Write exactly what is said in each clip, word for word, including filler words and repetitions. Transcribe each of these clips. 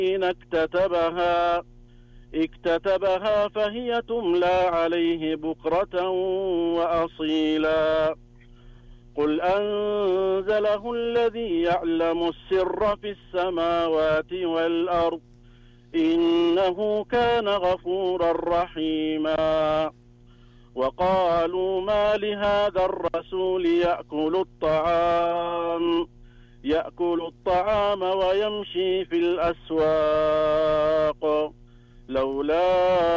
حين اكتتبها اكتتبها فهي تملى عليه بكرة وأصيلا. قل أنزله الذي يعلم السر في السماوات والأرض إنه كان غفورا رحيما. وقالوا ما لهذا الرسول يأكل الطعام يأكل الطعام ويمشي في الأسواق لولا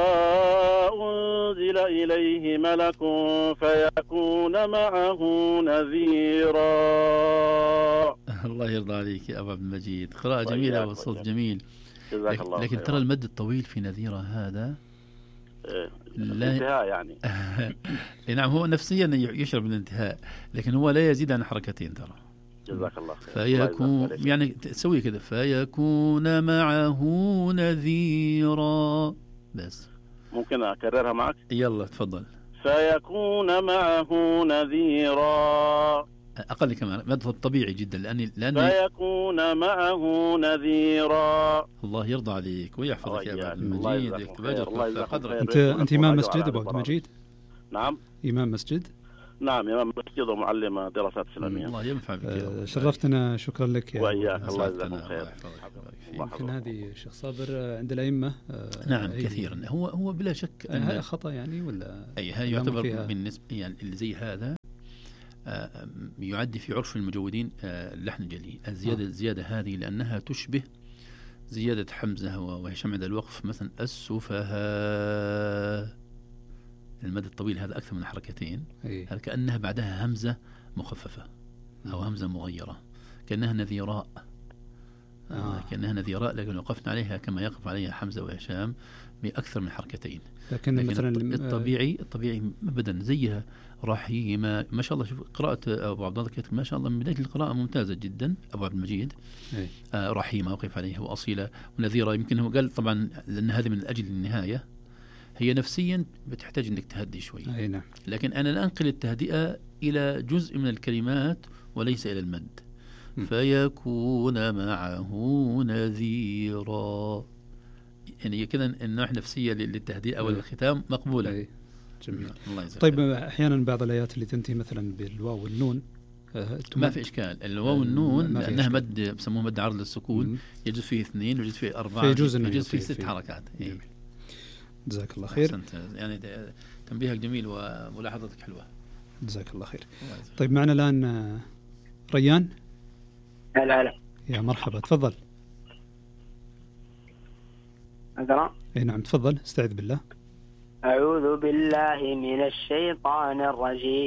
أنزل إليه ملك فيكون معه نذيرا. الله يرضى عليك يا أبا عبد المجيد، قراءة جميلة والصوت جميل. لكن, لكن ترى المد الطويل في نذيرة هذا لا الانتهاء يعني نعم، هو نفسيا يشعر بالانتهاء، لكن هو لا يزيد عن حركتين ترى. جزاك الله خير. فيكون يعني تسوي كذا فيكون معه نذيرا بس. ممكن أكررها معك؟ يلا تفضل. فيكون معه نذيرا. أقل كمان مد طبيعي جدا لأني لأني فيكون معه نذيرا. الله يرضى عليك ويحفظك يا أبا عبد المجيد. أنت أنت إمام مسجد أبو عبد المجيد؟ نعم إمام مسجد؟ نعم إمام مسجد ومعلم دراسات إسلامية. الله ينفع بك. آه شرفتنا، شكرا لك يا وإياك. الله يجزاكم خير. يمكن هذه شيخ صابر عند الأئمة آه نعم كثيرا. هو هو بلا شك أن خطأ يعني ولا أي هذا يعتبر بالنسبة يعني اللي زي هذا آه يعد في عرف المجودين آه لحن جلي. الزيادة الزيادة هذه لأنها تشبه زيادة حمزة وهشام عند الوقف مثلا السفهاء. المد الطويل هذا أكثر من حركتين، هذا كأنها بعدها همزة مخففة أو همزة مغيرة، كأنها نذيراء. آه. كأنها نذيراء لكن وقفنا عليها كما يقف عليها حمزة وهشام بأكثر من حركتين. لكن, لكن مثلا الطبيعي الطبيعي أبدا زيها رحيمة. ما شاء الله شوف قراءة أبو عبد الله ما شاء الله من بداية القراءة ممتازة جدا. أبو عبد المجيد آه رحيمة وقف عليها وأصيلة ونذيرة. يمكن هو قال طبعا لأن هذه من أجل النهاية، هي نفسيا بتحتاج انك تهدي شوي. أي نعم. لكن انا لا انقل التهدئه الى جزء من الكلمات وليس الى المد. م. فيكون معه نذيرا، يعني كذا النوع نفسيه للتهدئه والختام مقبوله. أي. جميل. الله يجزاك. طيب احيانا بعض الايات اللي تنتهي مثلا بالواو والنون ما في اشكال. الواو والنون لانها مد بسموه مد عرض للسكون، يجوز فيه اثنين ويجوز فيه اربعه يجوز فيه ست فيه. حركات. إيه. جزاك الله خير. يعني تنبيهك جميل وملاحظتك حلوة. جزاك الله خير. طيب معنا الآن ريان. هلا هلا. يا مرحبا تفضل. أقرأ؟ اي نعم تفضل. استعذ بالله. أعوذ بالله من الشيطان الرجيم.